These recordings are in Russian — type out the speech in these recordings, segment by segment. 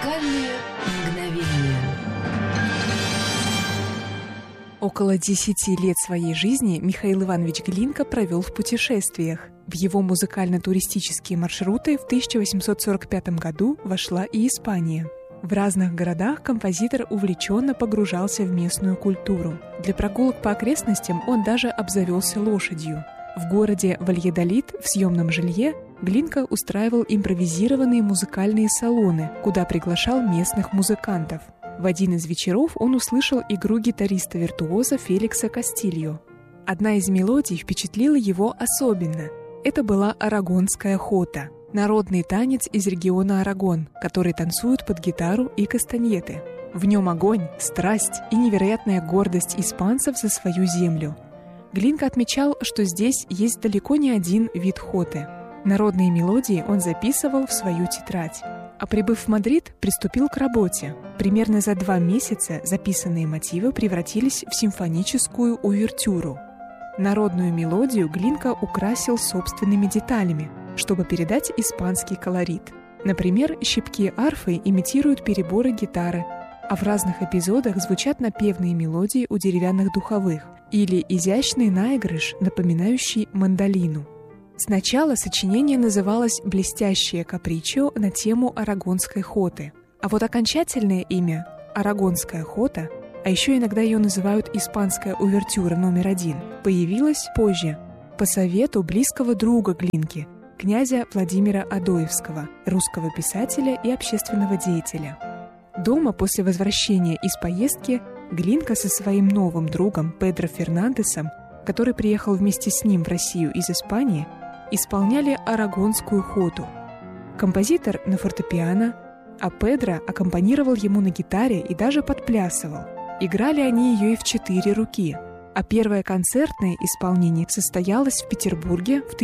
Музыкальные мгновения. Около 10 лет своей жизни Михаил Иванович Глинка провел в путешествиях. В его музыкально-туристические маршруты в 1845 году вошла и Испания. В разных городах композитор увлеченно погружался в местную культуру. Для прогулок по окрестностям он даже обзавелся лошадью. В городе Вальядолид в съемном жилье Глинка устраивал импровизированные музыкальные салоны, куда приглашал местных музыкантов. В один из вечеров он услышал игру гитариста-виртуоза Феликса Кастильо. Одна из мелодий впечатлила его особенно. Это была арагонская хота, народный танец из региона Арагон, который танцуют под гитару и кастаньеты. В нем огонь, страсть и невероятная гордость испанцев за свою землю. Глинка отмечал, что здесь есть далеко не один вид хоты. Народные мелодии он записывал в свою тетрадь. А прибыв в Мадрид, приступил к работе. Примерно за 2 месяца записанные мотивы превратились в симфоническую увертюру. Народную мелодию Глинка украсил собственными деталями, чтобы передать испанский колорит. Например, щипки арфы имитируют переборы гитары, а в разных эпизодах звучат напевные мелодии у деревянных духовых или изящный наигрыш, напоминающий мандолину. Сначала сочинение называлось «Блестящее капричо» на тему арагонской хоты. А вот окончательное имя «Арагонская хота», а еще иногда ее называют «Испанская увертюра номер 1», появилось позже, по совету близкого друга Глинки, князя Владимира Адоевского, русского писателя и общественного деятеля. Дома после возвращения из поездки Глинка со своим новым другом Педро Фернандесом, который приехал вместе с ним в Россию из Испании, исполняли арагонскую хоту. Композитор на фортепиано, а Педро аккомпанировал ему на гитаре и даже подплясывал. Играли они ее и в 4 руки, а первое концертное исполнение состоялось в Петербурге в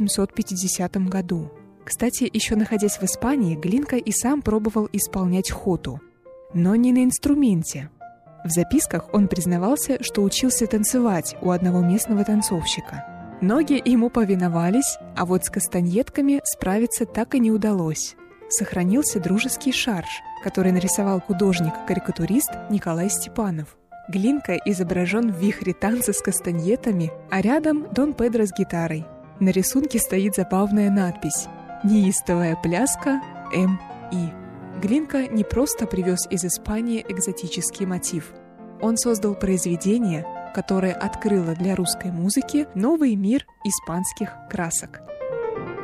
1850 году. Кстати, еще находясь в Испании, Глинка и сам пробовал исполнять хоту, но не на инструменте. В записках он признавался, что учился танцевать у одного местного танцовщика. Ноги ему повиновались, а вот с кастаньетками справиться так и не удалось. Сохранился дружеский шарж, который нарисовал художник-карикатурист Николай Степанов. Глинка изображен в вихре танца с кастаньетами, а рядом Дон Педро с гитарой. На рисунке стоит забавная надпись «Неистовая пляска М.И». Глинка не просто привез из Испании экзотический мотив. Он создал произведение, которое открыло для русской музыки новый мир испанских красок.